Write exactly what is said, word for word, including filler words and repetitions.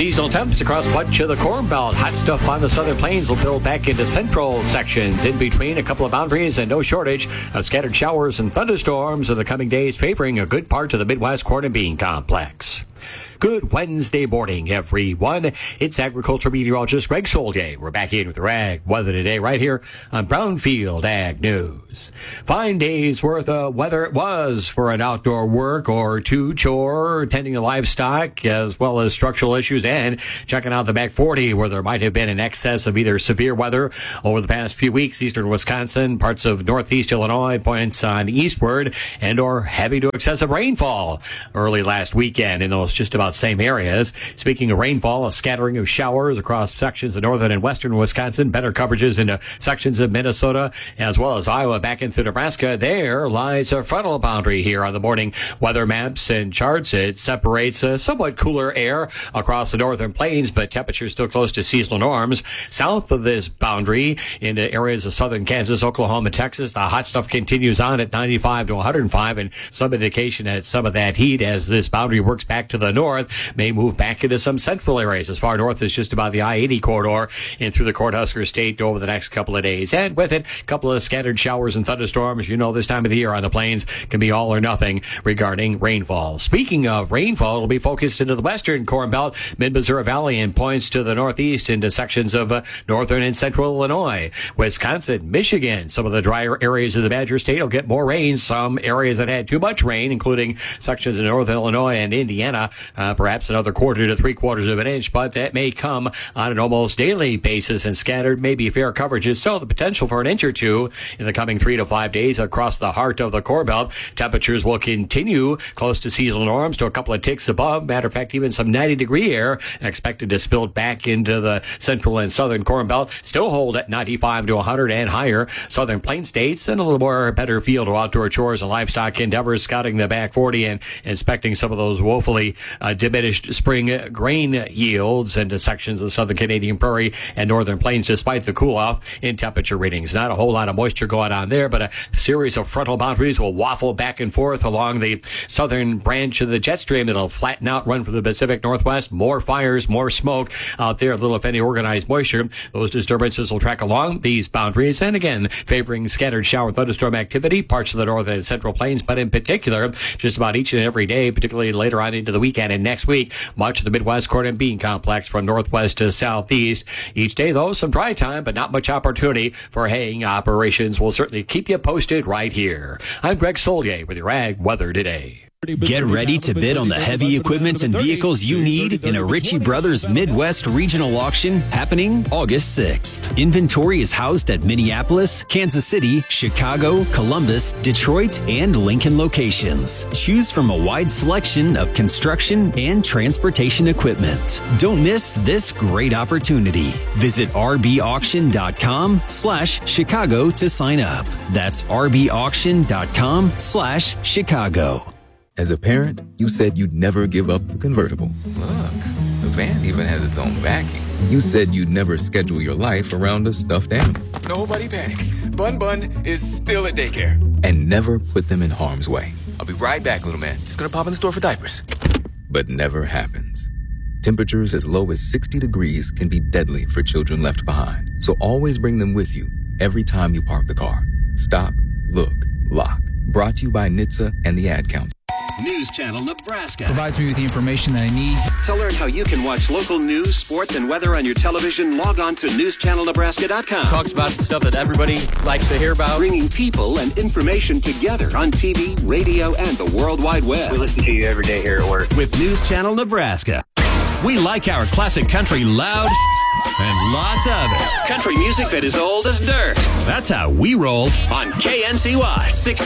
Seasonal temps across much of the Corn Belt. Hot stuff on the southern plains will build back into central sections. In between, a couple of boundaries and no shortage of scattered showers and thunderstorms in the coming days, favoring a good part of the Midwest corn and bean complex. Good Wednesday morning, everyone. It's agriculture meteorologist Greg Solier. We're back in with your ag weather today right here on Brownfield Ag News. Fine days worth of weather it was for an outdoor work or two chore, tending to livestock, as well as structural issues, and checking out the back forty where there might have been an excess of either severe weather over the past few weeks. Eastern Wisconsin, parts of northeast Illinois, points on eastward, and or heavy to excessive rainfall early last weekend in those just about same areas. Speaking of rainfall, a scattering of showers across sections of northern and western Wisconsin, better coverages into sections of Minnesota as well as Iowa back into Nebraska. There lies a frontal boundary here on the morning weather maps and charts. It separates a somewhat cooler air across the northern plains, but temperatures still close to seasonal norms. South of this boundary into areas of southern Kansas, Oklahoma, and Texas, the hot stuff continues on at ninety-five to one hundred five, and some indication that some of that heat as this boundary works back to the north may move back into some central areas as far north as just about the I eighty corridor and through the Cornhusker State over the next couple of days. And with it, a couple of scattered showers and thunderstorms. You know, this time of the year on the plains can be all or nothing regarding rainfall. Speaking of rainfall, it'll be focused into the western Corn Belt, mid-Missouri Valley, and points to the northeast into sections of uh, northern and central Illinois. Wisconsin, Michigan, some of the drier areas of the Badger State will get more rain. Some areas that had too much rain, including sections of northern Illinois and Indiana, uh, perhaps another quarter to three quarters of an inch, but that may come on an almost daily basis and scattered, maybe fair coverages. So the potential for an inch or two in the coming three to five days across the heart of the Corn Belt. Temperatures will continue close to seasonal norms to a couple of ticks above. Matter of fact, even some ninety degree air expected to spill back into the central and southern Corn Belt. Still hold at ninety-five to one hundred and higher. Southern plain states and a little more better field to outdoor chores and livestock endeavors, scouting the back forty and inspecting some of those woefully uh, diminished spring grain yields into sections of the southern Canadian prairie and northern plains despite the cool-off in temperature readings. Not a whole lot of moisture going on there, but a series of frontal boundaries will waffle back and forth along the southern branch of the jet stream. It'll flatten out, run from the Pacific Northwest. More fires, more smoke out there, little if any organized moisture. Those disturbances will track along these boundaries, and again, favoring scattered shower thunderstorm activity, parts of the northern and central plains, but in particular, just about each and every day, particularly later on into the weekend and next week, much of the Midwest corn and bean complex from northwest to southeast. Each day, though, some dry time, but not much opportunity for haying operations. We'll certainly keep you posted right here. I'm Greg Solier with your Ag Weather Today. Get ready to bid on the heavy equipment and vehicles you need in a Ritchie Brothers Midwest Regional Auction happening August sixth. Inventory is housed at Minneapolis, Kansas City, Chicago, Columbus, Detroit, and Lincoln locations. Choose from a wide selection of construction and transportation equipment. Don't miss this great opportunity. Visit rbauction.com slash Chicago to sign up. That's rbauction.com slash Chicago. As a parent, you said you'd never give up the convertible. Look, the van even has its own backing. You said you'd never schedule your life around a stuffed animal. Nobody panic. Bun Bun is still at daycare. And never put them in harm's way. I'll be right back, little man. Just gonna pop in the store for diapers. But never happens. Temperatures as low as sixty degrees can be deadly for children left behind. So always bring them with you every time you park the car. Stop, look, lock. Brought to you by N H T S A and the Ad Council. News Channel Nebraska provides me with the information that I need. To learn how you can watch local news, sports, and weather on your television, log on to news channel nebraska dot com. Talks about the stuff that everybody likes to hear about. Bringing people and information together on T V, radio, and the World Wide Web. We listen to you every day here at work. With News Channel Nebraska. We like our classic country loud and lots of it. Country music that is old as dirt. That's how we roll on K N C Y six